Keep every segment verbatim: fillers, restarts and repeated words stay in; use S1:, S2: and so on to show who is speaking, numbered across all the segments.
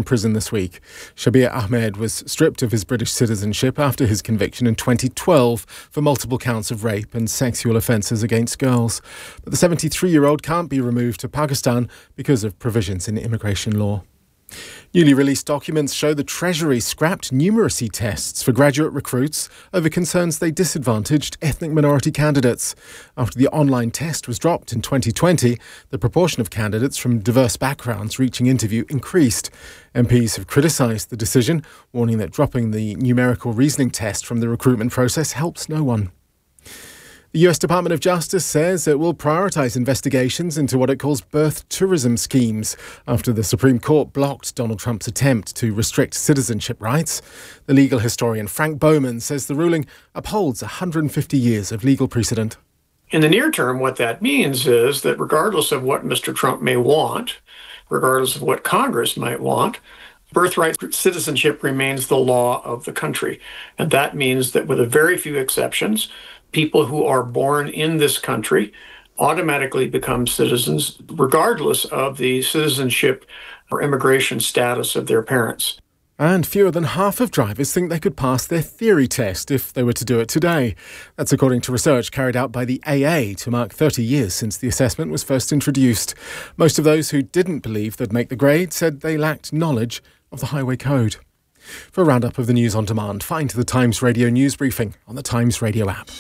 S1: prison this week. Shabir Ahmed was stripped of his British citizenship after his conviction in twenty twelve for multiple counts of rape and sexual offences against girls. But the seventy-three-year-old can't be removed to Pakistan because of provisions in immigration law. Newly released documents show the Treasury scrapped numeracy tests for graduate recruits over concerns they disadvantaged ethnic minority candidates. After the online test was dropped in twenty twenty, the proportion of candidates from diverse backgrounds reaching interview increased. M Ps have criticised the decision, warning that dropping the numerical reasoning test from the recruitment process helps no one. The U S Department of Justice says it will prioritise investigations into what it calls birth tourism schemes after the Supreme Court blocked Donald Trump's attempt to restrict citizenship rights. The legal historian Frank Bowman says the ruling upholds one hundred fifty years of legal precedent.
S2: In the near term, what that means is that regardless of what Mister Trump may want, regardless of what Congress might want, birthright citizenship remains the law of the country. And that means that with a very few exceptions, people who are born in this country automatically become citizens, regardless of the citizenship or immigration status of their parents.
S1: And fewer than half of drivers think they could pass their theory test if they were to do it today. That's according to research carried out by the A A to mark thirty years since the assessment was first introduced. Most of those who didn't believe they'd make the grade said they lacked knowledge of the highway code. For a roundup of the news on demand, find the Times Radio news briefing on the Times Radio app.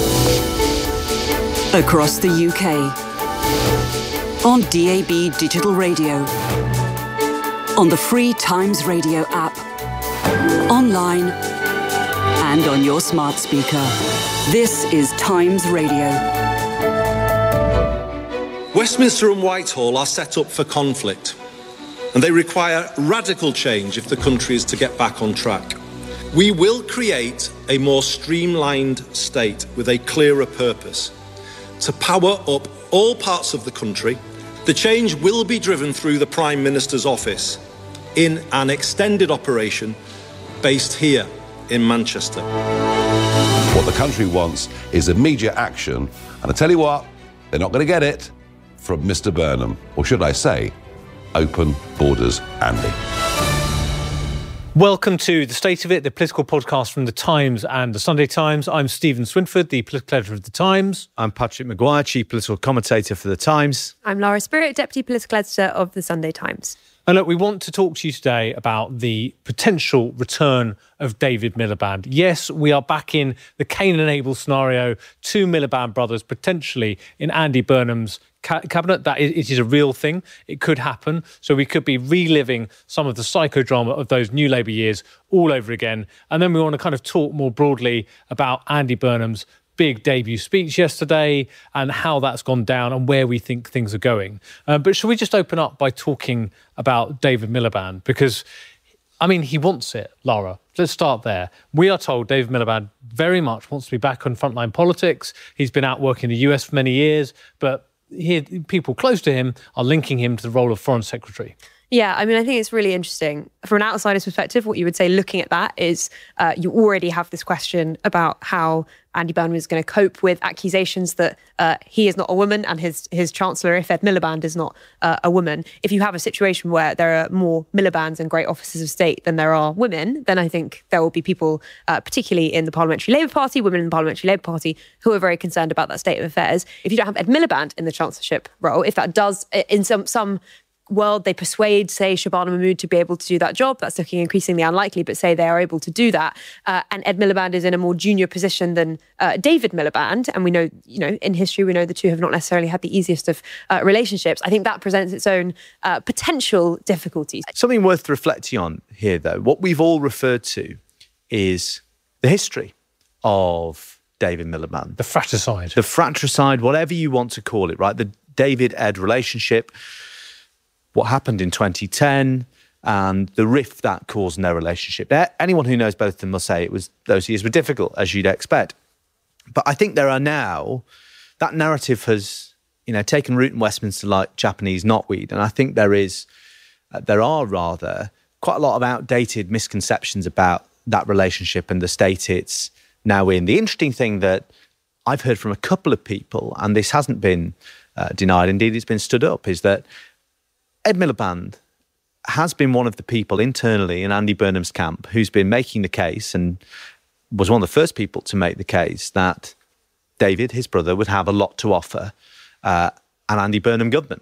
S3: Across the U K, on D A B digital radio, on the free Times Radio app, online and on your smart speaker. This is Times Radio.
S4: Westminster and Whitehall are set up for conflict, and they require radical change if the country is to get back on track. We will create a more streamlined state with a clearer purpose to power up all parts of the country. The change will be driven through the Prime Minister's office in an extended operation based here in Manchester.
S5: What the country wants is immediate action, and I tell you what, they're not going to get it from Mister Burnham, or should I say, Open Borders Andy.
S6: Welcome to The State of It, the political podcast from The Times and The Sunday Times. I'm Stephen Swinford, the political editor of The Times.
S7: I'm Patrick Maguire, chief political commentator for The Times.
S8: I'm Laura Spirit, deputy political editor of The Sunday Times.
S6: And look, we want to talk to you today about the potential return of David Miliband. Yes, we are back in the Cain and Abel scenario, two Miliband brothers potentially in Andy Burnham's ca- cabinet. That is, it is a real thing. It could happen. So we could be reliving some of the psychodrama of those New Labour years all over again. And then we want to kind of talk more broadly about Andy Burnham's big debut speech yesterday and how that's gone down and where we think things are going. Uh, but should we just open up by talking about David Miliband? Because, I mean, he wants it, Lara. Let's start there. We are told David Miliband very much wants to be back on frontline politics. He's been out working in the U S for many years, but he, people close to him are linking him to the role of Foreign Secretary.
S8: Yeah, I mean, I think it's really interesting. From an outsider's perspective, what you would say looking at that is uh, you already have this question about how Andy Burnham is going to cope with accusations that uh, he is not a woman and his his chancellor, if Ed Miliband, is not uh, a woman. If you have a situation where there are more Milibands and great officers of state than there are women, then I think there will be people, uh, particularly in the Parliamentary Labour Party, women in the Parliamentary Labour Party, who are very concerned about that state of affairs. If you don't have Ed Miliband in the chancellorship role, if that does, in some some world, they persuade, say, Shabana Mahmood to be able to do that job. That's looking increasingly unlikely, but say they are able to do that. Uh, and Ed Miliband is in a more junior position than uh, David Miliband. And we know, you know, in history, we know the two have not necessarily had the easiest of uh, relationships. I think that presents its own uh, potential difficulties.
S7: Something worth reflecting on here, though, what we've all referred to is the history of David Miliband.
S6: The fratricide.
S7: The fratricide, whatever you want to call it, right? The David-Ed relationship, what happened in twenty ten and the rift that caused in their relationship. Anyone who knows both of them will say it was those years were difficult, as you'd expect. But I think there are now, that narrative has, you know, taken root in Westminster like Japanese knotweed. And I think there is, uh, there are rather quite a lot of outdated misconceptions about that relationship and the state it's now in. The interesting thing that I've heard from a couple of people, and this hasn't been uh, denied, indeed it's been stood up, is that Ed Miliband has been one of the people internally in Andy Burnham's camp who's been making the case and was one of the first people to make the case that David, his brother, would have a lot to offer uh, an Andy Burnham government.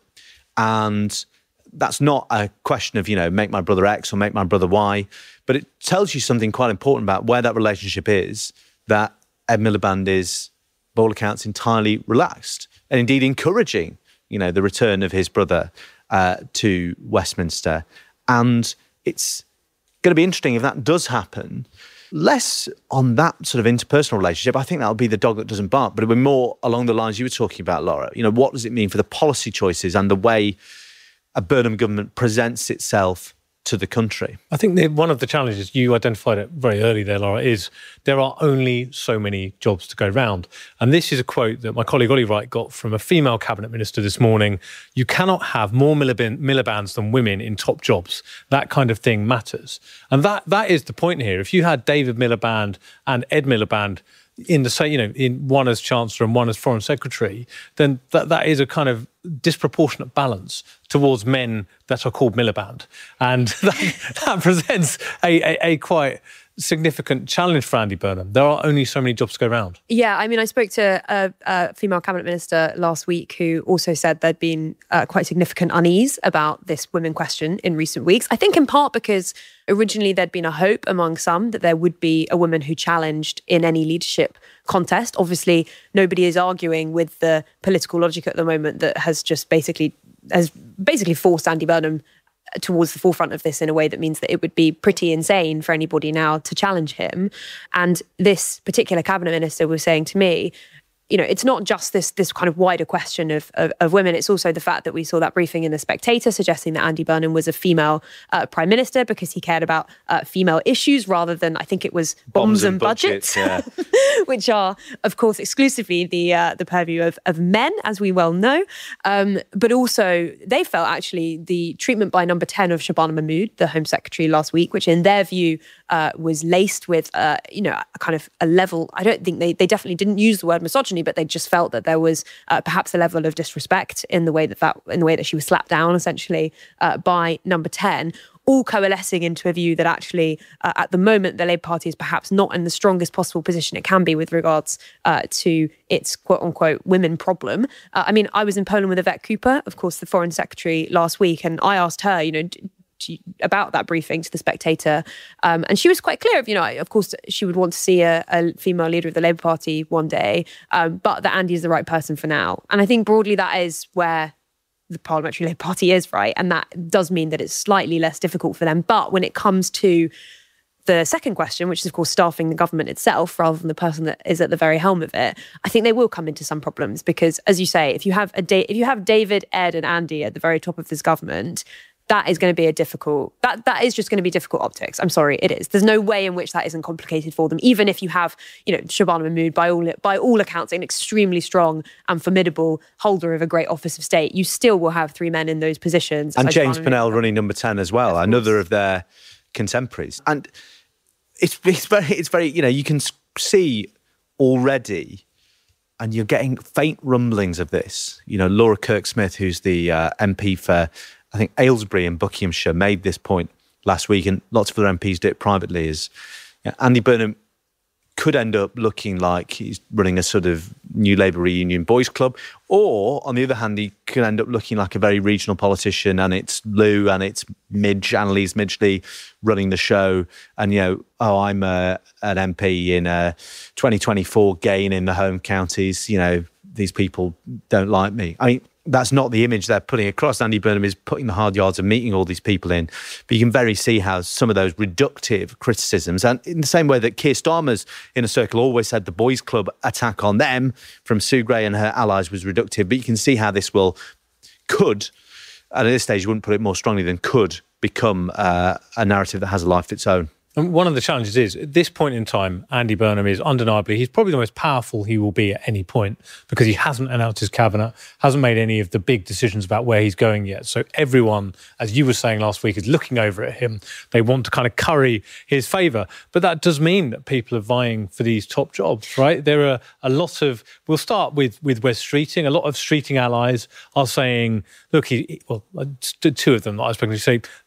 S7: And that's not a question of, you know, make my brother X or make my brother Y, but it tells you something quite important about where that relationship is, that Ed Miliband is, by all accounts, entirely relaxed and indeed encouraging, you know, the return of his brother uh, to Westminster. And it's going to be interesting if that does happen. Less on that sort of interpersonal relationship. I think that'll be the dog that doesn't bark, but it'll be more along the lines you were talking about, Laura. You know, what does it mean for the policy choices and the way a Burnham government presents itself to the country?
S6: I think that one of the challenges, you identified it very early there, Laura, is there are only so many jobs to go round. And this is a quote that my colleague Ollie Wright got from a female cabinet minister this morning. You cannot have more Miliband, Milibands than women in top jobs. That kind of thing matters. And that that is the point here. If you had David Miliband and Ed Miliband in the same, you know, in one as Chancellor and one as Foreign Secretary, then that, that is a kind of disproportionate balance towards men that are called Miliband. And that, that presents a, a, a quite significant challenge for Andy Burnham. There are only so many jobs to go around.
S8: Yeah, I mean, I spoke to a, a female cabinet minister last week who also said there'd been uh, quite significant unease about this women question in recent weeks. I think in part because originally there'd been a hope among some that there would be a woman who challenged in any leadership contest. Obviously, nobody is arguing with the political logic at the moment that has just basically has basically forced Andy Burnham towards the forefront of this in a way that means that it would be pretty insane for anybody now to challenge him. And this particular cabinet minister was saying to me, you know, it's not just this this kind of wider question of, of, of women. It's also the fact that we saw that briefing in The Spectator suggesting that Andy Burnham was a female uh, prime minister because he cared about uh, female issues rather than, I think it was bombs, bombs and, and budgets, budgets yeah. which are, of course, exclusively the uh, the purview of, of men, as we well know. Um, but also, they felt actually the treatment by number ten of Shabana Mahmood, the Home Secretary last week, which in their view uh, was laced with, uh, you know, a kind of a level, I don't think they, they definitely didn't use the word misogyny, but they just felt that there was uh, perhaps a level of disrespect in the way that, that in the way that she was slapped down essentially uh, by number ten, all coalescing into a view that actually uh, at the moment the Labour Party is perhaps not in the strongest possible position it can be with regards uh, to its quote unquote women problem. Uh, I mean, I was in Poland with Yvette Cooper, of course, the Foreign Secretary last week, and I asked her, you know, d- about that briefing to The Spectator. Um, and she was quite clear of, you know, of course, she would want to see a, a female leader of the Labour Party one day, um, but that Andy is the right person for now. And I think broadly that is where the Parliamentary Labour Party is, right? And that does mean that it's slightly less difficult for them. But when it comes to the second question, which is, of course, staffing the government itself rather than the person that is at the very helm of it, I think they will come into some problems because, as you say, if you have a da- if you have David, Ed and Andy at the very top of this government, that is going to be a difficult, that that is just going to be difficult optics. I'm sorry, it is. There's no way in which that isn't complicated for them. Even if you have, you know, Shabana Mahmood, by all by all accounts, an extremely strong and formidable holder of a great office of state, you still will have three men in those positions.
S7: And James Pennell running number ten as well, another of their contemporaries. And it's, it's very, it's very, you know, you can see already, and you're getting faint rumblings of this. You know, Laura Kirk-Smith, who's the uh, M P for, I think, Aylesbury in Buckinghamshire, made this point last week, and lots of other M Ps did it privately, is you know, Andy Burnham could end up looking like he's running a sort of new Labour reunion boys club, or on the other hand, he could end up looking like a very regional politician, and it's Lou and it's Midge, Annalise Midgley running the show, and, you know, oh, I'm a, an M P in a twenty twenty-four gain in the home counties, you know, these people don't like me. I mean, that's not the image they're putting across. Andy Burnham is putting the hard yards of meeting all these people in. But you can very see how some of those reductive criticisms, and in the same way that Keir Starmer's inner circle always said the boys' club attack on them from Sue Gray and her allies was reductive. But you can see how this will, could, and at this stage you wouldn't put it more strongly than could, become uh, a narrative that has a life of its own.
S6: And one of the challenges is, at this point in time, Andy Burnham is undeniably, he's probably the most powerful he will be at any point because he hasn't announced his cabinet, hasn't made any of the big decisions about where he's going yet. So everyone, as you were saying last week, is looking over at him. They want to kind of curry his favour. But that does mean that people are vying for these top jobs, right? There are a lot of, we'll start with, with Wes Streeting. A lot of Streeting allies are saying, look, he, well, two of them that I was going to say,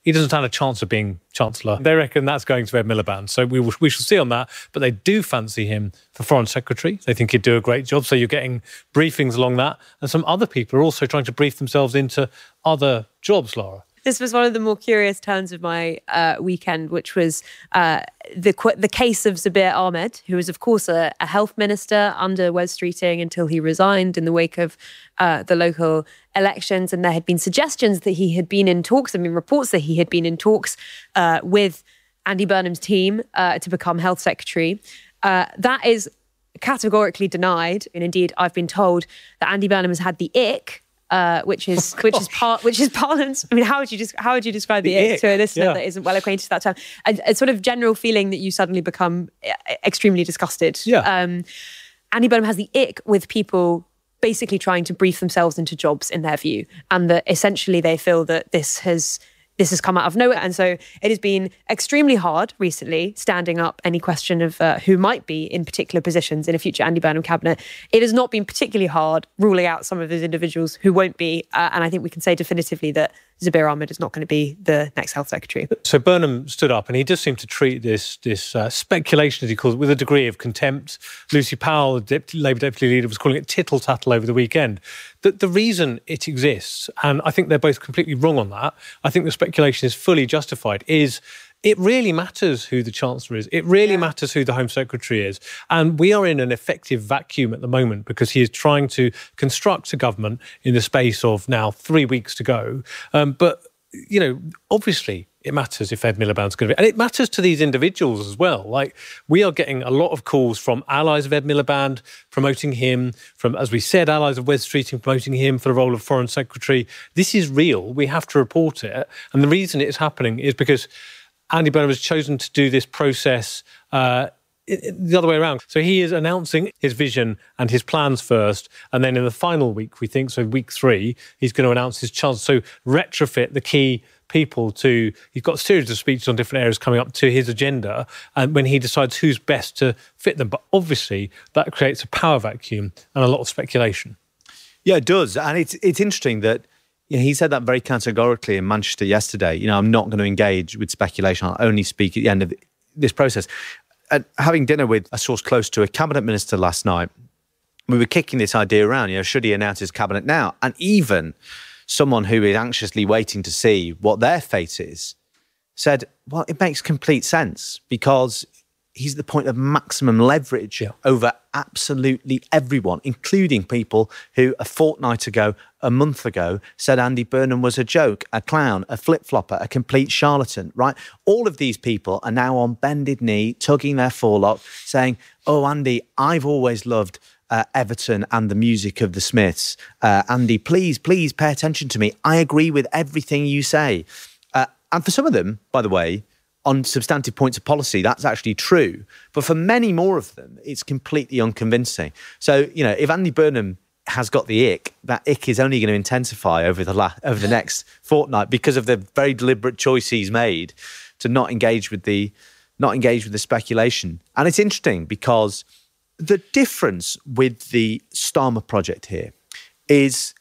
S6: he doesn't stand a chance of being Chancellor. They reckon that's going to Ed Miliband. So we, will, we shall see on that. But they do fancy him for Foreign Secretary. They think he'd do a great job. So you're getting briefings along that. And some other people are also trying to brief themselves into other jobs, Laura.
S8: This was one of the more curious turns of my uh, weekend, which was uh, the the case of Zabir Ahmed, who was, of course, a, a health minister under Wes Streeting until he resigned in the wake of uh, the local elections. And there had been suggestions that he had been in talks, I mean, reports that he had been in talks uh, with Andy Burnham's team uh, to become health secretary. Uh, that is categorically denied. And indeed, I've been told that Andy Burnham has had the ick. Uh, which is oh, which is part which is Parliament's. I mean, how would you just how would you describe the, the ick to a listener yeah. that isn't well acquainted to that term? A, a sort of general feeling that you suddenly become extremely disgusted.
S6: Yeah.
S8: Um, Andy Burnham has the ick with people basically trying to brief themselves into jobs in their view, and that essentially they feel that this has. This has come out of nowhere. And so it has been extremely hard recently standing up any question of uh, who might be in particular positions in a future Andy Burnham cabinet. It has not been particularly hard ruling out some of those individuals who won't be. Uh, and I think we can say definitively that Zabir Ahmed is not going to be the next health secretary.
S6: So Burnham stood up and he does seem to treat this this uh, speculation, as he calls it, with a degree of contempt. Lucy Powell, the Deputy, Labour Deputy Leader, was calling it tittle-tattle over the weekend. The, the reason it exists, and I think they're both completely wrong on that, I think the speculation is fully justified, is it really matters who the Chancellor is. It really yeah. matters who the Home Secretary is. And we are in an effective vacuum at the moment because he is trying to construct a government in the space of now three weeks to go. Um, but, you know, obviously it matters if Ed Miliband's going to be... And it matters to these individuals as well. Like, we are getting a lot of calls from allies of Ed Miliband promoting him, from, as we said, allies of Wes Streeting promoting him for the role of Foreign Secretary. This is real. We have to report it. And the reason it is happening is because Andy Burnham has chosen to do this process uh, the other way around. So he is announcing his vision and his plans first, and then in the final week, we think, so week three, he's going to announce his chance. So retrofit the key people to, he's got a series of speeches on different areas coming up to his agenda, and when he decides who's best to fit them. But obviously, that creates a power vacuum and a lot of speculation.
S7: Yeah, it does. And it's it's interesting that you know, he said that very categorically in Manchester yesterday. You know, I'm not going to engage with speculation. I'll only speak at the end of this process. And having dinner with a source close to a cabinet minister last night, we were kicking this idea around, you know, should he announce his cabinet now? And even someone who is anxiously waiting to see what their fate is said, well, it makes complete sense because he's at the point of maximum leverage yeah. over absolutely everyone, including people who a fortnight ago, a month ago, said Andy Burnham was a joke, a clown, a flip-flopper, a complete charlatan, right? All of these people are now on bended knee, tugging their forelock, saying, oh, Andy, I've always loved uh, Everton and the music of the Smiths. Uh, Andy, please, please pay attention to me. I agree with everything you say. Uh, and for some of them, by the way, on substantive points of policy, that's actually true. But for many more of them, it's completely unconvincing. So, you know, if Andy Burnham has got the ick, that ick is only going to intensify over the la- over the next fortnight because of the very deliberate choice he's made to not engage with the not engage with the speculation. And it's interesting because the difference with the Starmer project here is,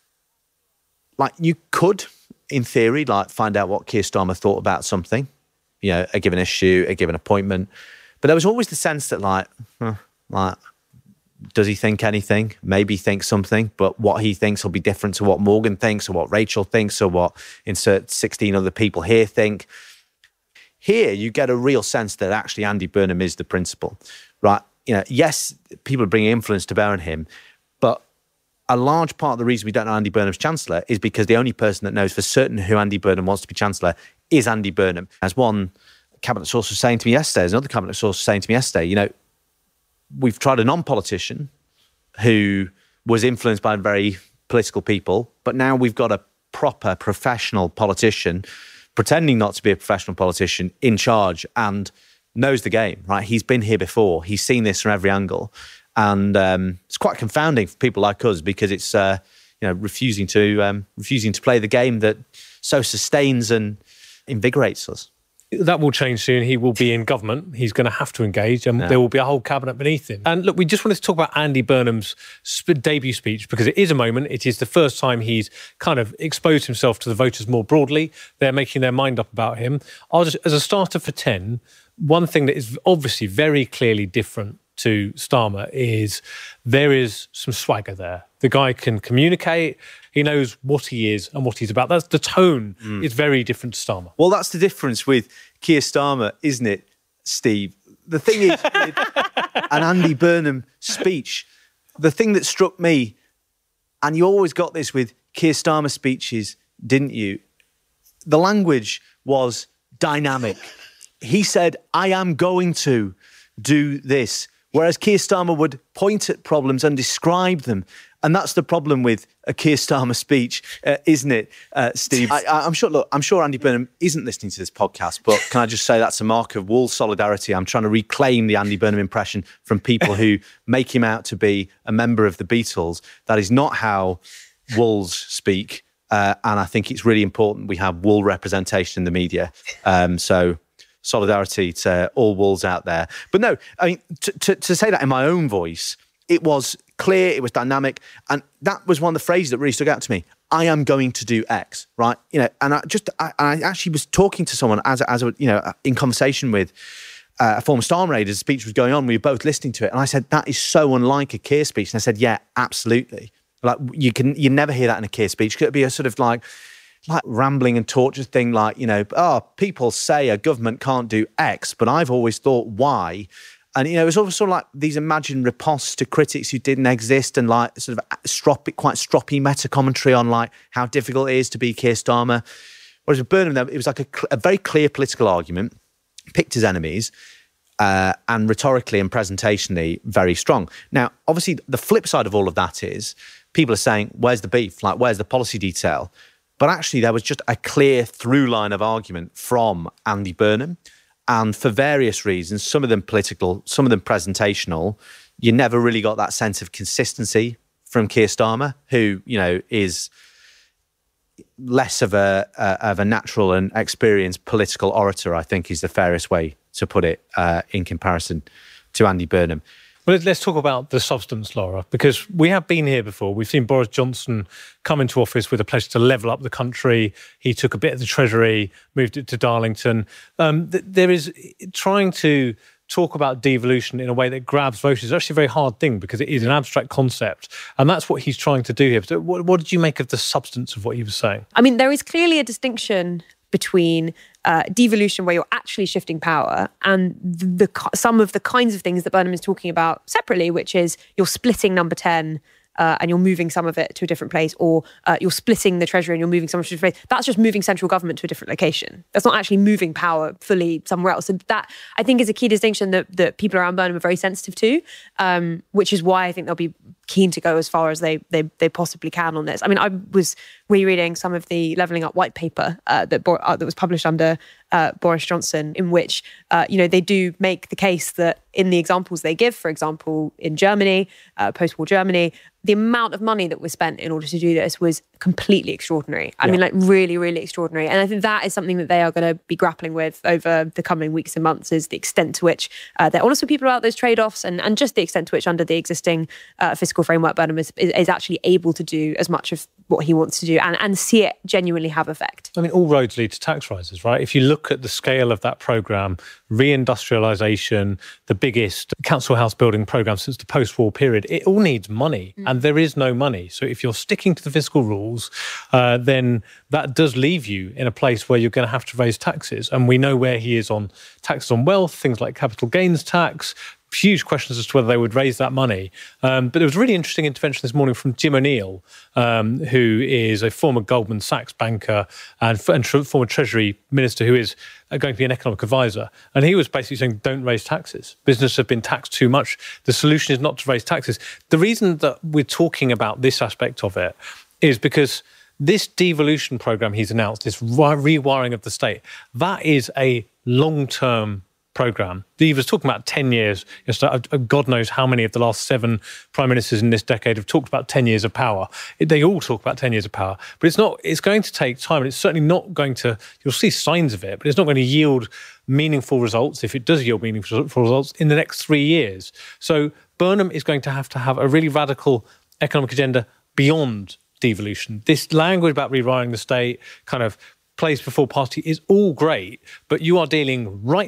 S7: like, you could, in theory, like find out what Keir Starmer thought about something, you know, a given issue, a given appointment. But there was always the sense that, like, huh, like, does he think anything? Maybe think something, but what he thinks will be different to what Morgan thinks or what Rachel thinks or what insert sixteen other people here think. Here, you get a real sense that actually Andy Burnham is the principal, right? You know, yes, people are bringing influence to bear on him, but a large part of the reason we don't know Andy Burnham's Chancellor is because the only person that knows for certain who Andy Burnham wants to be Chancellor is Andy Burnham. As one cabinet source was saying to me yesterday, as another cabinet source was saying to me yesterday, you know, we've tried a non-politician who was influenced by very political people, but now we've got a proper professional politician pretending not to be a professional politician in charge and knows the game, right? He's been here before. He's seen this from every angle. And um, it's quite confounding for people like us because it's, uh, you know, refusing to um, refusing to play the game that so sustains and invigorates us.
S6: That will change soon. He will be in government. He's going to have to engage, and yeah. there will be a whole cabinet beneath him. And look, we just wanted to talk about Andy Burnham's sp- debut speech because it is a moment. It is the first time he's kind of exposed himself to the voters more broadly. They're making their mind up about him. I'll just, as a starter for ten, one thing that is obviously very clearly different to Starmer is there is some swagger there. The guy can communicate. He knows what he is and what he's about. That's the tone mm. is very different to Starmer.
S7: Well, that's the difference with Keir Starmer, isn't it, Steve? The thing is, with an Andy Burnham speech, the thing that struck me, and you always got this with Keir Starmer speeches, didn't you? The language was dynamic. He said, I am going to do this. Whereas Keir Starmer would point at problems and describe them. And that's the problem with a Keir Starmer speech, uh, isn't it, uh, Steve? I, I'm sure. Look, I'm sure Andy Burnham isn't listening to this podcast, but can I just say that's a mark of Wool's solidarity? I'm trying to reclaim the Andy Burnham impression from people who make him out to be a member of the Beatles. That is not how Wolves speak, uh, and I think it's really important we have Wool representation in the media. Um, so. Solidarity to all Wolves out there. But no, I mean, to, to, to say that in my own voice, it was clear, it was dynamic, and that was one of the phrases that really stuck out to me. I am going to do X, right? You know, and I just, I, I actually was talking to someone as, as a, you know, in conversation with uh, a former Storm Raider, the speech was going on, we were both listening to it, and I said, that is so unlike a Keir speech. And I said, yeah, absolutely. Like, you can, you never hear that in a Keir speech. It could be a sort of like, like rambling and torture thing, like, you know, oh, people say a government can't do X, but I've always thought Y. And, you know, it was also like these imagined riposts to critics who didn't exist and like sort of stroppy, quite stroppy meta-commentary on like how difficult it is to be Keir Starmer. Whereas with Burnham, it was like a, a very clear political argument, picked his enemies, uh, and rhetorically and presentationally very strong. Now, obviously, the flip side of all of that is people are saying, where's the beef? Like, where's the policy detail? But actually, there was just a clear through line of argument from Andy Burnham. And for various reasons, some of them political, some of them presentational, you never really got that sense of consistency from Keir Starmer, who, you know, is less of a, uh, of a natural and experienced political orator, I think is the fairest way to put it uh, in comparison to Andy Burnham.
S6: Well, let's talk about the substance, Laura, because we have been here before. We've seen Boris Johnson come into office with a pledge to level up the country. He took a bit of the Treasury, moved it to Darlington. Um, th- there is trying to talk about devolution in a way that grabs voters is actually a very hard thing because it is an abstract concept. And that's what he's trying to do here. So what, what did you make of the substance of what he was saying?
S8: I mean, there is clearly a distinction between uh, devolution, where you're actually shifting power, and the, the some of the kinds of things that Burnham is talking about separately, which is you're splitting number ten uh, and you're moving some of it to a different place, or uh, you're splitting the Treasury and you're moving some of it to a different place. That's just moving central government to a different location. That's not actually moving power fully somewhere else. And that, I think, is a key distinction that, that people around Burnham are very sensitive to, um, which is why I think they'll be keen to go as far as they they they possibly can on this. I mean, I was rereading some of the Levelling Up white paper uh, that Bo- uh, that was published under uh, Boris Johnson, in which uh, you know they do make the case that in the examples they give, for example, in Germany, uh, post-war Germany, the amount of money that was spent in order to do this was completely extraordinary. I yeah. mean, like really, really extraordinary. And I think that is something that they are going to be grappling with over the coming weeks and months, is the extent to which uh, they're honest with people about those trade-offs, and, and just the extent to which under the existing uh, fiscal framework, Burnham is, is actually able to do as much of what he wants to do and, and see it genuinely have effect.
S6: I mean, all roads lead to tax rises, right? If you look at the scale of that programme, reindustrialisation, the biggest council house building programme since the post-war period, it all needs money, mm. and there is no money. So if you're sticking to the fiscal rules, uh, then that does leave you in a place where you're going to have to raise taxes. And we know where he is on taxes on wealth, things like capital gains tax, huge questions as to whether they would raise that money. Um, but there was a really interesting intervention this morning from Jim O'Neill, um, who is a former Goldman Sachs banker and, and former Treasury Minister who is going to be an economic advisor. And he was basically saying, don't raise taxes. Business have been taxed too much. The solution is not to raise taxes. The reason that we're talking about this aspect of it is because this devolution programme he's announced, this rewiring of the state, that is a long-term programme. He was talking about ten years. God knows how many of the last seven prime ministers in this decade have talked about ten years of power. They all talk about ten years of power. But it's not. It's going to take time, and it's certainly not going to, you'll see signs of it, but it's not going to yield meaningful results, if it does yield meaningful results, in the next three years. So Burnham is going to have to have a really radical economic agenda beyond devolution. This language about rewiring the state, kind of place before party, is all great, but you are dealing right